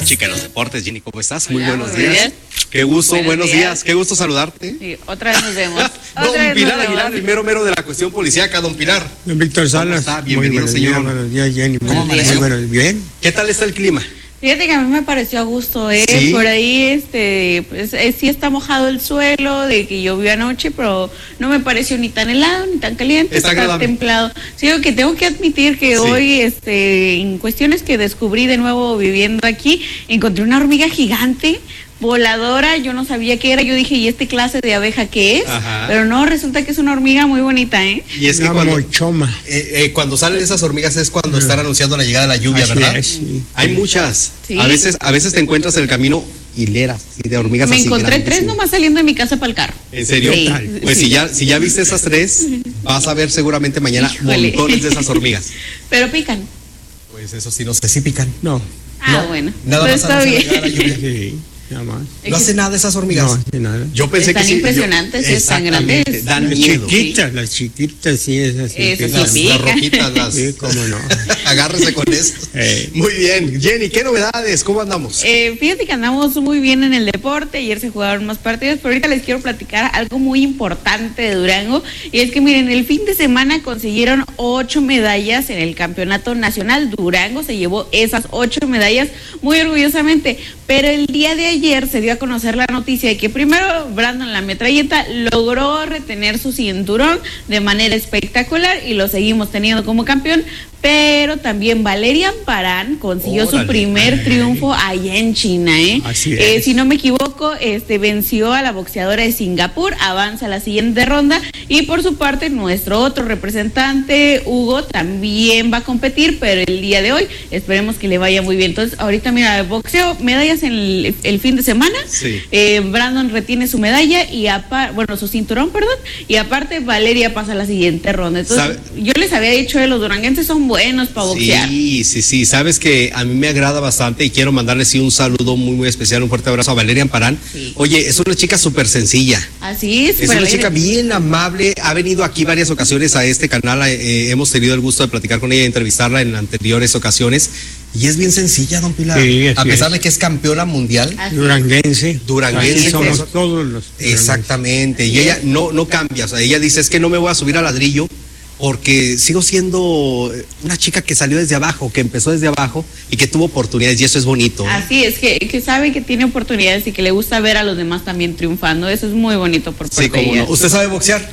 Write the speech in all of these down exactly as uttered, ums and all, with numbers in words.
chica de los deportes. Jenny, ¿cómo estás? Muy Hola, buenos muy días. bien. Qué gusto, Buenos buenos días. días. Qué gusto saludarte. Sí, otra vez nos vemos. Don Otra vez Pilar nos vemos. Aguilar, el mero mero de la cuestión policíaca, don Pilar. Don Víctor Salas. está? Muy Bienvenido, buenos señor. días, buenos días, Jenny. ¿Cómo Muy amaneció? buenos- bien. ¿Qué tal está el clima? Fíjate que a mí me pareció a gusto, ¿eh? ¿Sí? Por ahí, este, pues eh, sí está mojado el suelo de que llovió anoche, pero no me pareció ni tan helado ni tan caliente, Está agradable. templado. Sí, que tengo que admitir que Sí. hoy, este, en cuestiones que descubrí de nuevo viviendo aquí, encontré una hormiga gigante. Voladora, yo no sabía qué era, yo dije, ¿y este clase de abeja qué es? Ajá. Pero no, resulta que es una hormiga muy bonita, ¿eh? Y es que Una cuando, mochoma. eh, eh, cuando salen esas hormigas es cuando están anunciando la llegada de la lluvia, Así ¿verdad? es, sí. Hay muchas. Sí. A veces, a veces te encuentras en el camino hileras y de hormigas Me así encontré grandes, tres sí. nomás saliendo de mi casa para el carro. ¿En serio? Sí, Pues sí. si ya, si ya viste esas tres, vas a ver seguramente mañana Híjole. montones de esas hormigas. Pero pican. Pues eso sí, no sé si pican. No, Ah, No, bueno. nada Pues más está anuncia la bien. llegada de la lluvia. sí, nada más. No hace nada esas hormigas. No, de nada. Yo pensé Están que sí. yo- impresionantes, están Exactamente, grandes. Dan Las miedo. chiquitas, las chiquitas, sí, esas sí. Esas que- sí Las, pican. las rojitas, las. Sí, cómo no. Agárrese con eso. Eh. Muy bien. Jenny, ¿qué novedades? ¿Cómo andamos? Eh, fíjate que andamos muy bien en el deporte, ayer se jugaron más partidos, pero ahorita les quiero platicar algo muy importante de Durango, y es que miren, el fin de semana consiguieron ocho medallas en el campeonato nacional. Durango se llevó esas ocho medallas muy orgullosamente, pero el día de ayer se dio a conocer la noticia de que primero Brandon La Metralleta logró retener su cinturón de manera espectacular y lo seguimos teniendo como campeón, pero también Valerian Parán consiguió Órale. su primer triunfo allá en China, ¿eh? Así Eh, es. si no me equivoco, este venció a la boxeadora de Singapur, avanza a la siguiente ronda, y por su parte nuestro otro representante, Hugo, también va a competir, pero el día de hoy esperemos que le vaya muy bien. Entonces, ahorita mira, boxeo, medallas en el, el fin de semana, Sí. eh, Brandon retiene su medalla y aparte, bueno, su cinturón, perdón, y aparte Valeria pasa a la siguiente ronda. Entonces, ¿Sabe? yo les había dicho de los duranguenses son buenos para boxear. Sí, sí, sí. Sabes que a mí me agrada bastante y quiero mandarle sí un saludo muy, muy especial, un fuerte abrazo a Valerian Parán. Sí. Oye, es una chica súper sencilla. Así es, Es súper una alegre. chica bien amable, ha venido aquí varias ocasiones a este canal, eh, hemos tenido el gusto de platicar con ella y entrevistarla en anteriores ocasiones, y es bien sencilla, don Pilar, Sí, así a pesar es. de que es campeona mundial. Así es. Duranguense. Duranguense, Así somos eso. todos los. Exactamente, y ella no, no cambia, o sea, ella dice, es que no me voy a subir al ladrillo porque sigo siendo una chica que salió desde abajo, que empezó desde abajo y que tuvo oportunidades, y eso es bonito. ¿eh? Así es, que, que sabe que tiene oportunidades y que le gusta ver a los demás también triunfando. Eso es muy bonito por parte Sí, de cómo ella. no. ¿Usted sabe boxear?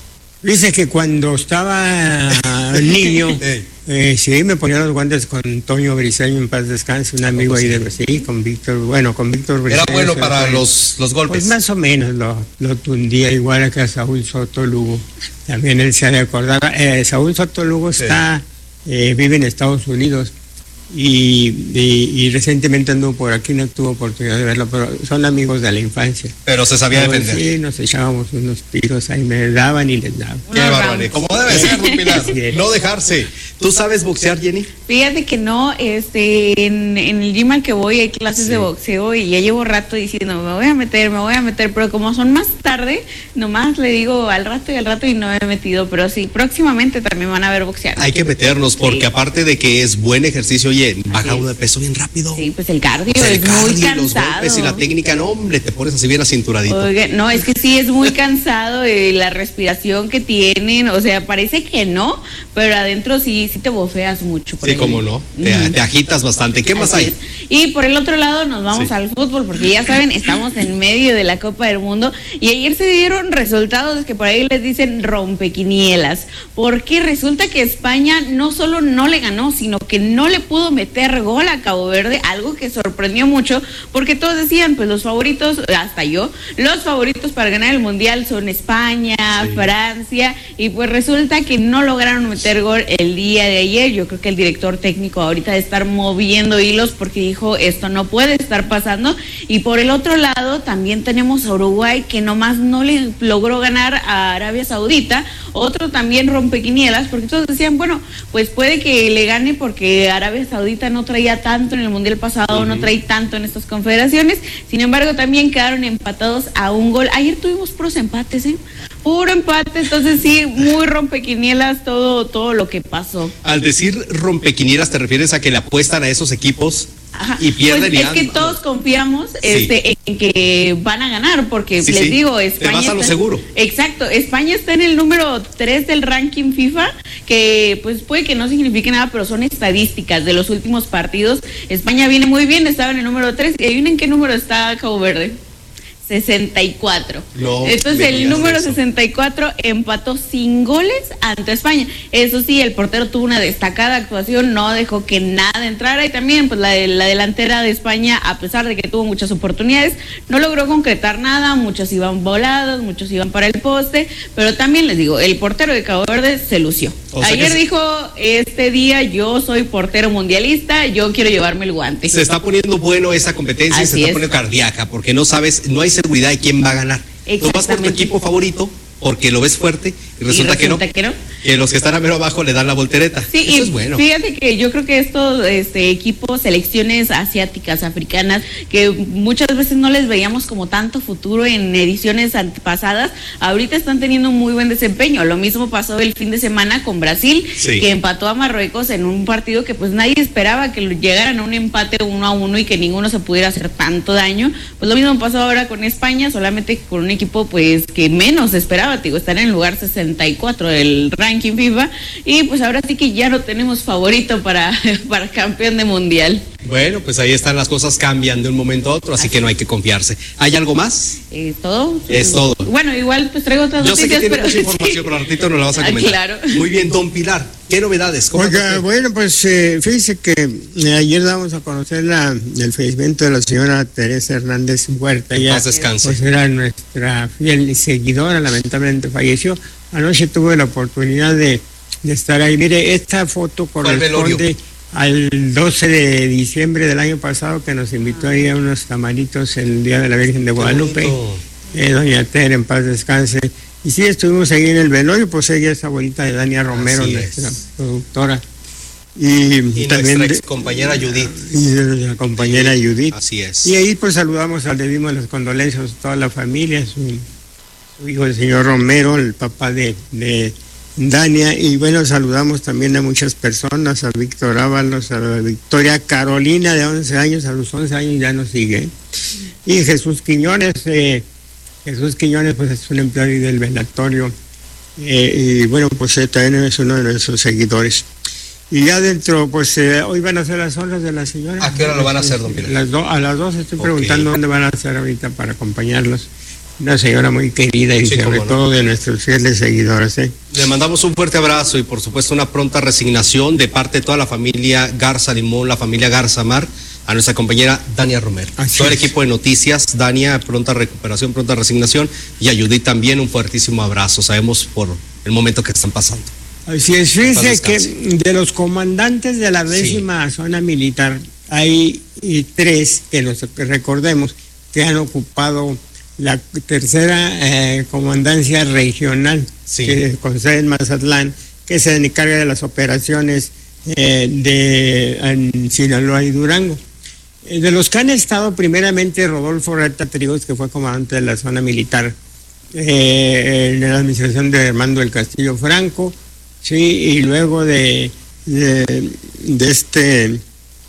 Dice que cuando estaba niño, Ey. eh, sí, me ponía los guantes con Toño Briseño, en paz descanse, un amigo ahí de sí, con Víctor, bueno, con Víctor Briseño. Era bueno se para fue. los, los golpes. Pues más o menos lo, lo tundía, igual que a Saúl Soto Lugo. También él se ha de acordar. Eh, Saúl Soto Lugo Sí. está, eh, vive en Estados Unidos y, y, y recientemente anduvo por aquí, no tuvo oportunidad de verlo, pero son amigos de la infancia. Pero se sabía Pero defender. sí, nos echábamos unos tiros ahí, me daban y les daban. Qué Unos bárbaro. rounds. Como debe ser, don Pilar. Así es. No dejarse. ¿Tú sabes boxear, Jenny? Fíjate que no, este, en, en el gym al que voy hay clases Sí. de boxeo y ya llevo rato diciendo, me voy a meter, me voy a meter, pero como son más tarde, nomás le digo al rato y al rato y no me he metido, pero sí, próximamente también van a ver boxear. Hay que meternos porque Sí. aparte de que es buen ejercicio, oye, baja es. uno de peso bien rápido. Sí, pues el cardio O sea, el es muy cardio, los cansado. golpes y la técnica, no, hombre, te pones así bien acinturadito. Oiga, no, es que sí es muy cansado eh, la respiración que tienen, o sea, parece que no, pero adentro sí, sí te bofeas mucho. por Sí, ahí. cómo no. Te, Ujú. te agitas bastante. ¿Qué más Así hay? es. Y por el otro lado nos vamos Sí. al fútbol, porque ya saben, estamos en medio de la Copa del Mundo y ayer se dieron resultados que por ahí les dicen rompequinielas, porque resulta que España no solo no le ganó, sino que no le pudo meter gol a Cabo Verde, algo que sorprendió mucho, porque todos decían, pues los favoritos, hasta yo, los favoritos para ganar el Mundial son España, Sí. Francia, y pues resulta que no lograron meter gol el día de ayer. Yo creo que el director técnico ahorita de estar moviendo hilos porque dijo, esto no puede estar pasando. Y por el otro lado también tenemos a Uruguay, que nomás no le logró ganar a Arabia Saudita. Otro también rompequinielas, porque todos decían, bueno, pues puede que le gane porque Arabia Saudita no traía tanto en el Mundial pasado, uh-huh. no trae tanto en estas confederaciones. Sin embargo, también quedaron empatados a un gol. Ayer tuvimos puros empates, ¿eh? Puro empate, entonces sí, muy rompequinielas todo, todo lo que pasó. Al decir rompequinielas, ¿te refieres a que le apuestan a esos equipos Ajá. Y pierden pues y es que andan. todos confiamos Sí. este, en que van a ganar, porque Sí, les sí. digo, Te España vas a lo está- seguro. Exacto, España está en el número tres del ranking FIFA, que pues puede que no signifique nada, pero son estadísticas de los últimos partidos. España viene muy bien, estaba en el número tres, y adivinen qué número está Cabo Verde. sesenta y cuatro. No Entonces me el digas número eso. sesenta y cuatro empató sin goles ante España. Eso sí, el portero tuvo una destacada actuación, no dejó que nada entrara, y también pues la, de, la delantera de España, a pesar de que tuvo muchas oportunidades, no logró concretar nada, muchos iban volados, muchos iban para el poste, pero también les digo, el portero de Cabo Verde se lució. O sea Ayer que se- dijo, este día yo soy portero mundialista, yo quiero llevarme el guante. Se está poniendo bueno esa competencia y se Así está es. poniendo cardíaca, porque no sabes, no hay seguridad de quién va a ganar. Tú vas por tu Exactamente. equipo favorito porque lo ves fuerte y resulta, Y que, no, resulta que no. que los que están a mero abajo le dan la voltereta. Sí, Eso y es bueno. fíjate que yo creo que estos este, equipos, selecciones asiáticas, africanas, que muchas veces no les veíamos como tanto futuro en ediciones pasadas, ahorita están teniendo un muy buen desempeño. Lo mismo pasó el fin de semana con Brasil, Sí. que empató a Marruecos en un partido que pues nadie esperaba que llegaran a un empate uno a uno y que ninguno se pudiera hacer tanto daño. Pues lo mismo pasó ahora con España, solamente con un equipo pues que menos esperaba, te digo, están en el lugar sesenta y cuatro del ranking FIFA, y pues ahora sí que ya no tenemos favorito para, para campeón de mundial. Bueno, pues ahí están, las cosas cambian de un momento a otro, así que no hay que confiarse. ¿Hay algo más? ¿Es todo? Es todo. Bueno, igual pues traigo otras Yo sé que noticias, tiene pero mucha información, pero al ratito nos la vas a Ah, comentar. claro. Muy bien, don Pilar, ¿qué novedades? ¿Cómo Oiga, te- bueno, pues eh, fíjese que eh, ayer damos a conocer la, el fallecimiento de la señora Teresa Hernández Huerta. En Ella, paz descanse. pues era nuestra fiel seguidora, lamentablemente falleció. Anoche tuve la oportunidad de, de estar ahí. Mire, esta foto Fue al velorio. corresponde al doce de diciembre del año pasado, que nos invitó ahí a unos tamalitos el Día de la Virgen de Guadalupe. bonito. Eh, doña Tere, en paz descanse. Y sí, estuvimos ahí en el velorio, pues ella es abuelita de Dania Romero, Así nuestra es. productora. Y, Y también nuestra de- ex compañera Judith. y de la compañera Judith. Así es. Y ahí pues saludamos, le dimos las condolencias a toda la familia, su, su hijo el señor Romero, el papá de, de Dania, y bueno, saludamos también a muchas personas, a Víctor Ábalos, a la Victoria Carolina de once años, a los once años ya nos sigue, y Jesús Quiñones, eh, Jesús Quiñones pues es un empleado ahí del velatorio, eh, y bueno, pues eh, también es uno de nuestros seguidores. Y ya dentro, pues eh, hoy van a hacer las honras de la señora. ¿A qué hora lo van a hacer, don Pilar? Las do- a las dos estoy Ok. preguntando dónde van a hacer ahorita para acompañarlos. Una señora muy querida y Sí, sobre cómo no. todo de nuestros fieles seguidores. ¿eh? Le mandamos un fuerte abrazo y por supuesto una pronta resignación de parte de toda la familia Garza Limón, la familia Garza Mar, a nuestra compañera Dania Romero. Así Todo el es. equipo de noticias, Dania, pronta recuperación, pronta resignación, y a Judith también un fuertísimo abrazo. Sabemos por el momento que están pasando. Así es, Paz fíjese que descanse. de los comandantes de la décima zona militar, hay eh, tres que los que recordemos que han ocupado la tercera eh, comandancia regional, Sí. que con sede en Mazatlán, que se encarga de las operaciones eh, de en Sinaloa y Durango. Eh, De los que han estado, primeramente Rodolfo Reta Trigos, que fue comandante de la zona militar eh, en la administración de Armando del Castillo Franco, sí, y luego de, de, de este,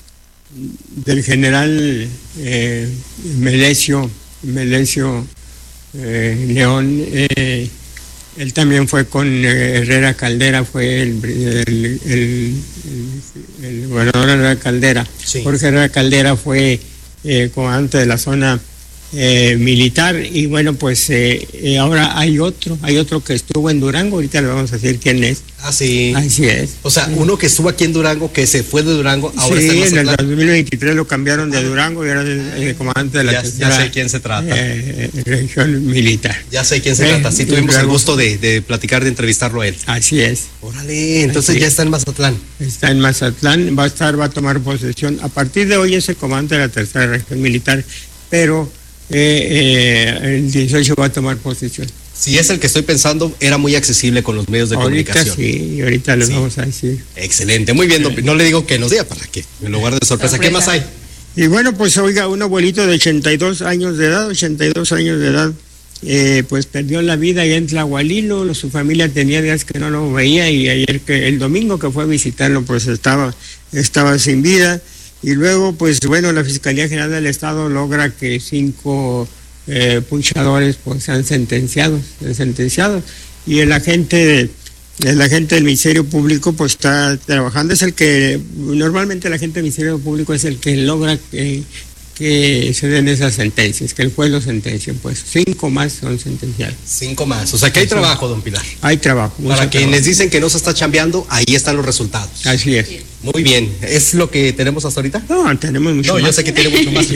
del general eh, Melesio, Melesio eh, León, eh, él también fue con eh, Herrera Caldera, fue el, el, el, el, el gobernador Herrera Caldera. Sí. Jorge Herrera Caldera fue eh, comandante de la zona eh, militar, y bueno, pues eh, eh, ahora hay otro, hay otro que estuvo en Durango, ahorita le vamos a decir quién es. Ah, sí. Así es. O sea, uno que estuvo aquí en Durango, que se fue de Durango, ahora Sí, está en en el Mazatlán. dos mil veintitrés lo cambiaron de Durango y ahora es el comandante de la Ya- ya tercera, sé quién se trata. eh, región militar. Ya sé quién se Eh, trata. Sí, tuvimos el luego- gusto de, de platicar, de entrevistarlo a él. Así es. Órale, entonces Así ya es. está en Mazatlán. Está en Mazatlán, va a estar, va a tomar posesión. A partir de hoy es el comandante de la tercera región militar, pero eh, eh, el dieciocho va a tomar posesión. Si es el que estoy pensando, era muy accesible con los medios de Ahorita comunicación. sí, ahorita les Sí. vamos a decir. Excelente, muy bien, don Pi- no le digo que nos diga para qué, en lugar de sorpresa. ¿Qué más hay? Sorpresa. Y bueno, pues oiga, un abuelito de ochenta y dos años de edad, ochenta y dos años de edad, eh, pues perdió la vida allá en Tlahualilo. Su familia tenía días que no lo veía, y ayer, que el domingo que fue a visitarlo, pues estaba, estaba sin vida. Y luego, pues bueno, la Fiscalía General del Estado logra que cinco eh, punchadores pues sean sentenciados, sentenciados. Y el agente, el agente del Ministerio Público pues está trabajando, es el que, normalmente el agente del Ministerio Público es el que logra que, que se den esas sentencias, que el juez lo sentencie, pues cinco más son sentenciados. Cinco más, o sea que hay trabajo, don Pilar. Hay trabajo. Para quienes trabajo. dicen que no se está chambeando, ahí están los resultados. Así es. Muy bien, ¿es lo que tenemos hasta ahorita? No, tenemos mucho No, más. yo sé que tiene mucho más.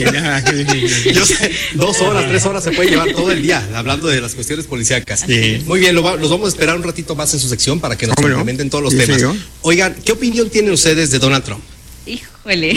Yo sé, dos horas, tres horas se puede llevar todo el día hablando de las cuestiones policíacas. Sí. Muy bien, lo va, los vamos a esperar un ratito más en su sección para que nos ¿Cómo no? complementen todos los Sí, temas. señor. Oigan, ¿qué opinión tienen ustedes de Donald Trump? Híjole.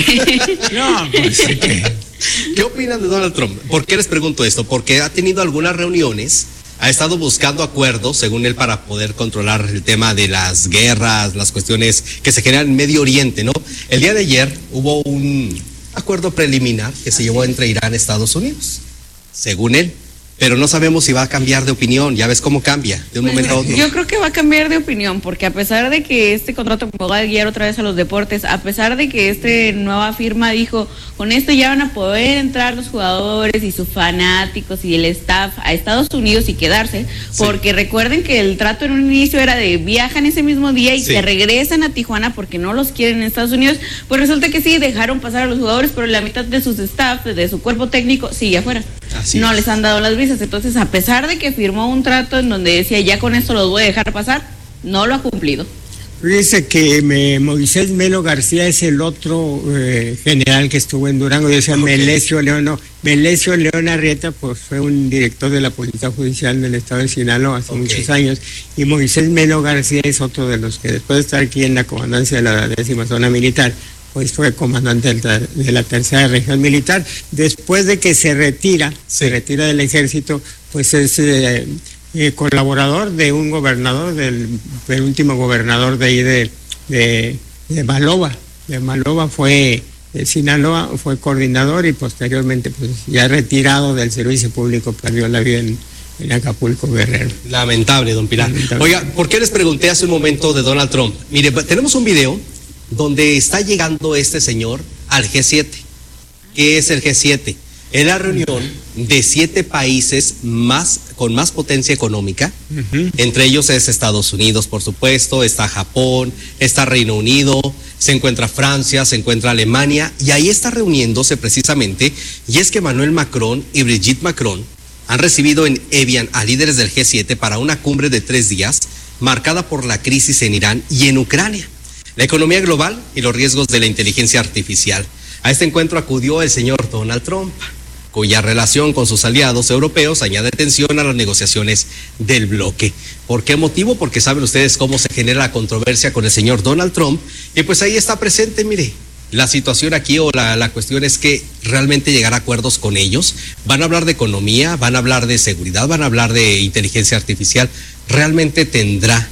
No, pues ¿qué? ¿Qué opinan de Donald Trump? ¿Por qué les pregunto esto? Porque ha tenido algunas reuniones, ha estado buscando acuerdos, según él, para poder controlar el tema de las guerras, las cuestiones que se generan en Medio Oriente, ¿no? El día de ayer hubo un acuerdo preliminar que se llevó entre Irán y Estados Unidos, según él. Pero no sabemos si va a cambiar de opinión, ya ves cómo cambia de un Pues, momento a otro. Yo creo que va a cambiar de opinión, porque a pesar de que este contrato me va a guiar otra vez a los deportes, a pesar de que esta nueva firma dijo, con esto ya van a poder entrar los jugadores y sus fanáticos y el staff a Estados Unidos y quedarse, sí. Porque recuerden que el trato en un inicio era de viajan ese mismo día y sí. Se regresan a Tijuana porque no los quieren en Estados Unidos, pues resulta que sí, dejaron pasar a los jugadores, pero la mitad de sus staff, de su cuerpo técnico, sigue afuera. Así no es. Les han dado las visas. Entonces, a pesar de que firmó un trato en donde decía ya con esto los voy a dejar pasar, no lo ha cumplido. Dice que me, Moisés Melo García es el otro eh, general que estuvo en Durango. Decía okay. Melesio León, no, Melesio León Arrieta, pues fue un director de la Policía Judicial del Estado de Sinaloa hace okay. muchos años. Y Moisés Melo García es otro de los que después de estar aquí en la comandancia de la décima zona militar, pues fue comandante de la tercera región militar. Después de que se retira, sí. se retira del ejército, pues es eh, eh, colaborador de un gobernador, del, del último gobernador de ahí de, de, de Maloba. De Maloba fue, de Sinaloa, fue coordinador y posteriormente, pues ya retirado del servicio público, perdió la vida en, en Acapulco, Guerrero. Lamentable, don Pilar. Lamentable. Oiga, ¿por qué les pregunté hace un momento de Donald Trump? Mire, tenemos un video donde está llegando este señor al G siete. ¿Qué es el G siete? Es la reunión de siete países más con más potencia económica. Uh-huh. Entre ellos es Estados Unidos, por supuesto, está Japón, está Reino Unido, se encuentra Francia, se encuentra Alemania, y ahí está reuniéndose precisamente, y es que Emmanuel Macron y Brigitte Macron han recibido en Evian a líderes del G siete para una cumbre de tres días marcada por la crisis en Irán y en Ucrania, la economía global y los riesgos de la inteligencia artificial. A este encuentro acudió el señor Donald Trump, cuya relación con sus aliados europeos añade tensión a las negociaciones del bloque. ¿Por qué motivo? Porque saben ustedes cómo se genera la controversia con el señor Donald Trump, y pues ahí está presente, mire, la situación aquí o la, la cuestión es que realmente llegar a acuerdos con ellos. Van a hablar de economía, van a hablar de seguridad, van a hablar de inteligencia artificial. ¿Realmente tendrá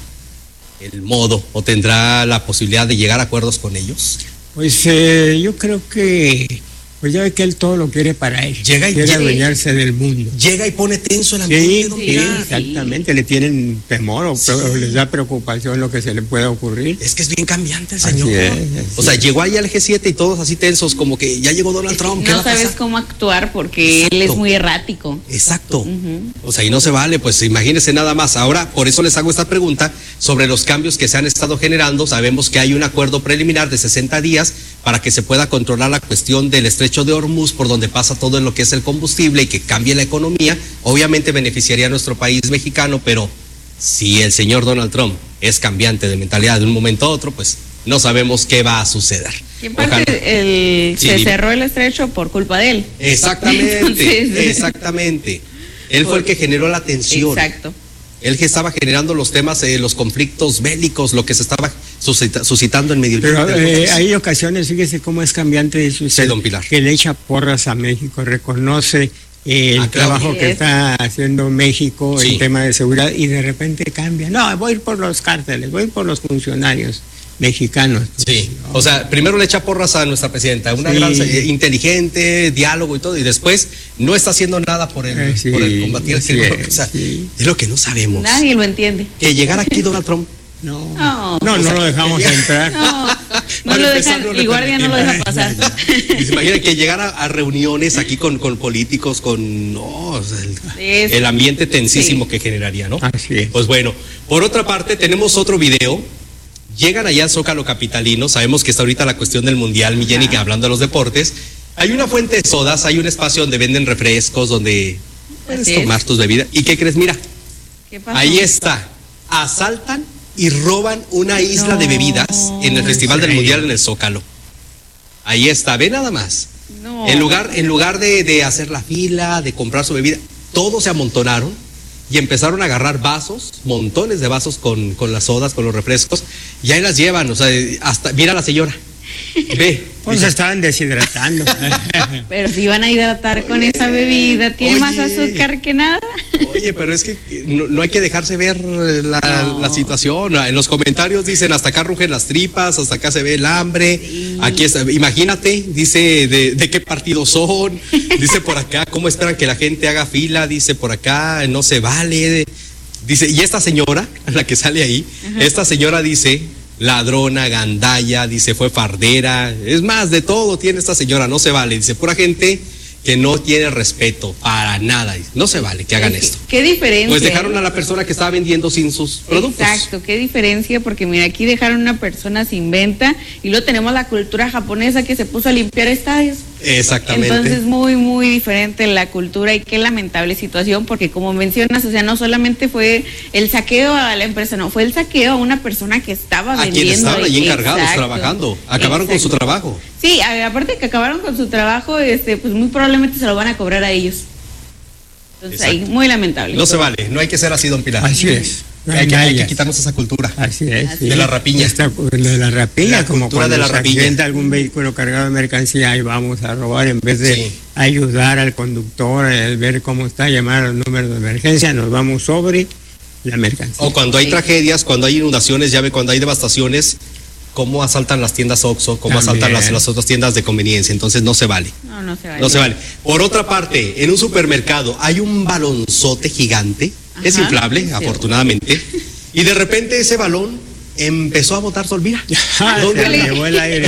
el modo o tendrá la posibilidad de llegar a acuerdos con ellos? Pues eh, yo creo que, pues ya ve que él todo lo quiere para él. Llega y quiere llega, adueñarse del mundo. Llega y pone tenso el ambiente. Sí, sí, exactamente, le tienen temor o, sí. o les da preocupación lo que se le pueda ocurrir. Es que es bien cambiante el señor. Así es, así o sea, llegó ahí al G siete y todos así tensos, como que ya llegó Donald Trump. No sabes cómo actuar porque Exacto. él es muy errático. Exacto. Uh-huh. O sea, y no se vale, pues imagínense nada más. Ahora, por eso les hago esta pregunta sobre los cambios que se han estado generando. Sabemos que hay un acuerdo preliminar de sesenta días para que se pueda controlar la cuestión del estrecho de Hormuz, por donde pasa todo en lo que es el combustible y que cambie la economía. Obviamente beneficiaría a nuestro país mexicano, pero si el señor Donald Trump es cambiante de mentalidad de un momento a otro, pues no sabemos qué va a suceder. Y en parte el, sí, se dime. cerró el estrecho por culpa de él. Exactamente, Entonces, exactamente. Él por, fue el que generó la tensión. Exacto. Él que estaba generando los temas, eh, los conflictos bélicos, lo que se estaba suscita, suscitando en Medio Oriente. Pero eh, hay ocasiones, fíjese cómo es cambiante, dice usted, sí, don Pilar, que le echa porras a México, reconoce eh, el ah, claro. trabajo que está haciendo México sí. en tema de seguridad, y de repente cambia. No, voy a ir por los cárteles, voy a ir por los funcionarios mexicanos. Sí, o sea, primero le echa porras a nuestra presidenta, una sí. gran eh, inteligente, diálogo y todo, y después no está haciendo nada por el, eh, sí, por el combatir el crimen. O sea, sí. es lo que no sabemos. Nadie lo entiende. Que llegara aquí Donald Trump No, No, no, no, sea, lo dejamos ya- entrar. No, no Para lo empezar, dejan, no el guardia no lo deja pasar. Se imagina que llegara a reuniones aquí con, con políticos, con no, o sea, el, Es- el ambiente tensísimo sí. que generaría, ¿no? Así es. Pues bueno, por otra parte tenemos otro video. Llegan allá al Zócalo capitalino, sabemos que está ahorita la cuestión del Mundial, mi Jenny, que hablando de los deportes. Hay una fuente de sodas, hay un espacio donde venden refrescos, donde puedes Así es. tomar tus bebidas. ¿Y qué crees? Mira, ¿Qué pasó? ahí está, asaltan y roban una isla No. de bebidas en el Festival del ¿En serio? Mundial en el Zócalo. Ahí está, ve nada más. No. En lugar, en lugar de, de hacer la fila, de comprar su bebida, todos se amontonaron y empezaron a agarrar vasos, montones de vasos con, con las sodas, con los refrescos, y ahí las llevan, o sea, hasta, mira a la señora, ve. Pues se estaban deshidratando. Pero si van a hidratar con esa bebida, tiene Oye. más azúcar que nada. Oye, pero es que no, no hay que dejarse ver la, No. la situación. En los comentarios dicen, hasta acá rugen las tripas, hasta acá se ve el hambre. Sí. Aquí está, imagínate, dice de, de qué partido son, dice por acá, cómo esperan que la gente haga fila, dice por acá, no se vale. Dice, y esta señora, la que sale ahí, esta señora dice, ladrona, gandalla, dice, fue fardera, es más, de todo tiene esta señora, no se vale, dice, pura gente que no tiene respeto para nada, dice, no se vale que hagan Es que, esto. Qué diferencia. Pues dejaron ¿eh? a la persona que estaba vendiendo sin sus productos. Exacto, qué diferencia, porque mira, aquí dejaron una persona sin venta y luego tenemos la cultura japonesa que se puso a limpiar estadios. Exactamente. Entonces, muy, muy diferente la cultura y qué lamentable situación, porque como mencionas, o sea, no solamente fue el saqueo a la empresa, no, fue el saqueo a una persona que estaba A vendiendo. quienes estaban allí ahí. encargados, Exacto. trabajando, acabaron con su Exacto. trabajo. Sí, a- aparte que acabaron con su trabajo, este, pues muy probablemente se lo van a cobrar a ellos. Entonces, ahí, Exacto. muy lamentable. No se vale, no hay que ser así, don Pilar. Así es. Hay que, hay que Gandallas. quitarnos esa cultura. Así es. Así sí. De la rapiña. Esta- de la rapiña, La como cultura cuando de la se rapiña. accidenta algún vehículo cargado de mercancía, ahí vamos a robar en vez de Sí. ayudar al conductor, a ver cómo está, llamar al número de emergencia, nos vamos sobre la mercancía. O cuando hay Sí. tragedias, cuando hay inundaciones, ya ve, cuando hay devastaciones, cómo asaltan las tiendas Oxxo, cómo También. asaltan las, las otras tiendas de conveniencia. Entonces no se vale. No, no se vale. No se vale. Por otra parte, en un supermercado hay un balonzote gigante, es Ajá. inflable, Sí. afortunadamente, y de repente ese balón empezó a botar sol. Mira, Ah, ¿dónde se anda? llevó el aire.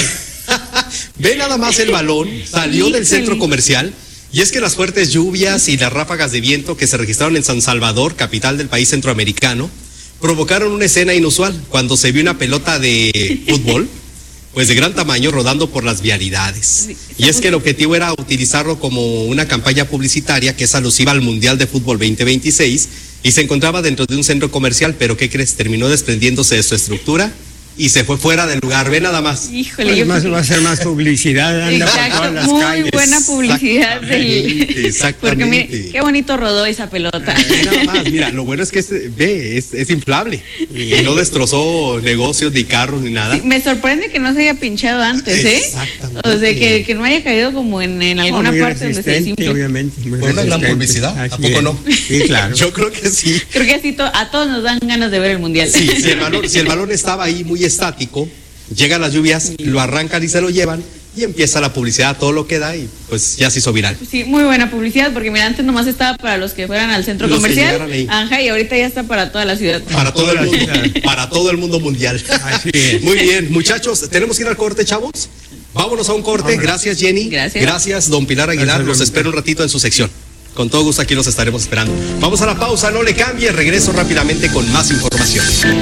Ve nada más el balón, salió del Híjole. centro comercial. Y es que las fuertes lluvias y las ráfagas de viento que se registraron en San Salvador, capital del país centroamericano, provocaron una escena inusual cuando se vio una pelota de fútbol, pues de gran tamaño, rodando por las vialidades. Y es que el objetivo era utilizarlo como una campaña publicitaria que es alusiva al Mundial de Fútbol veinte veintiséis y se encontraba dentro de un centro comercial, pero ¿qué crees? Terminó desprendiéndose de su estructura y se fue fuera del lugar. Ve nada más. Híjole, Pues yo más, creo que- va a ser más publicidad, anda por todas Exacto, las muy calles. buena publicidad del... Exactamente, exactamente. Porque mire, qué bonito rodó esa pelota. Ve nada más, mira, lo bueno es que es, ve, es, es inflable y no destrozó negocios ni carros ni nada. Sí, me sorprende que no se haya pinchado antes, ¿eh? Exactamente. O sea, que, que no haya caído como en, en alguna Muy parte donde se resistente, desinfle. obviamente. muy Fue una gran resistente. publicidad, ¿a Así poco es. no? Sí, claro. Yo creo que sí. Creo que así to- a todos nos dan ganas de ver el mundial. Sí, si el balón, si el balón estaba ahí muy estático, llegan las lluvias, lo arrancan y se lo llevan y empieza la publicidad, todo lo que da y pues ya se hizo viral. Sí, muy buena publicidad, porque mira, antes nomás estaba para los que fueran al centro Los que comercial. llegaran ahí. Ajá, y ahorita ya está para toda la ciudad. Para todo el mundo, para todo el mundo mundial. Así es. Muy bien, muchachos, tenemos que ir al corte, chavos. Vámonos a un corte. Vámonos. Gracias, Jenny. Gracias. Gracias, don Pilar Aguilar. Gracias, Los don espero un ratito en su sección. Con todo gusto aquí los estaremos esperando. Vamos a la pausa, no le cambie. Regreso rápidamente con más información.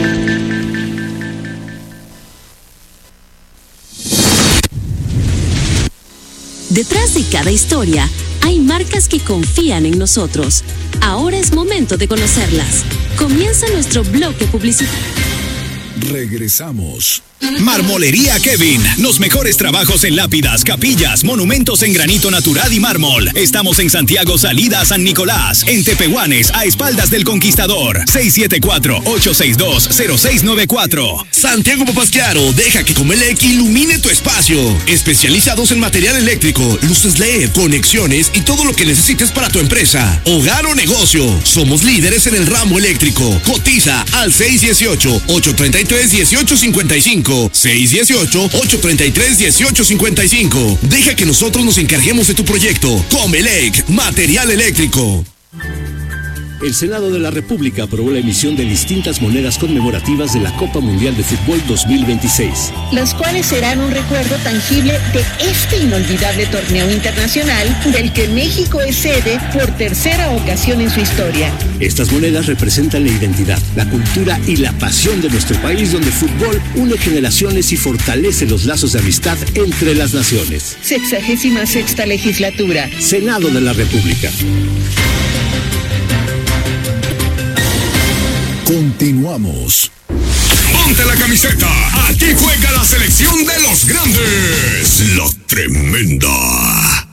Detrás de cada historia hay marcas que confían en nosotros. Ahora es momento de conocerlas. Comienza nuestro bloque publicitario. Regresamos. Marmolería Kevin. Los mejores trabajos en lápidas, capillas, monumentos en granito natural y mármol. Estamos en Santiago, salida a San Nicolás. En Tepehuanes, a espaldas del Conquistador. seis siete cuatro, ocho seis dos, cero seis nueve cuatro. Santiago Papás Claro, deja que Comelec ilumine tu espacio. Especializados en material eléctrico, luces L E D, conexiones y todo lo que necesites para tu empresa, hogar o negocio. Somos líderes en el ramo eléctrico. Cotiza al seis uno ocho, ocho tres tres, uno ocho cinco cinco. seis uno ocho, ocho tres tres, uno ocho cinco cinco. Deja que nosotros nos encarguemos de tu proyecto. Comelec, material eléctrico. El Senado de la República aprobó la emisión de distintas monedas conmemorativas de la Copa Mundial de Fútbol dos mil veintiséis. Las cuales serán un recuerdo tangible de este inolvidable torneo internacional del que México es sede por tercera ocasión en su historia. Estas monedas representan la identidad, la cultura y la pasión de nuestro país, donde el fútbol une generaciones y fortalece los lazos de amistad entre las naciones. Sexagésima sexta legislatura. Senado de la República. Continuamos. Ponte la camiseta. Aquí juega la selección de los grandes. La Tremenda.